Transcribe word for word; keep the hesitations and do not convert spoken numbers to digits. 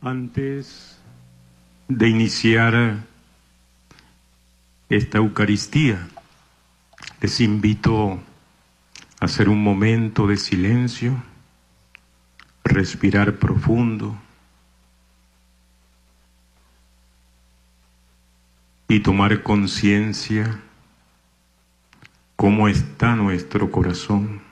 Antes de iniciar esta Eucaristía, les invito a hacer un momento de silencio, respirar profundo y tomar conciencia cómo está nuestro corazón.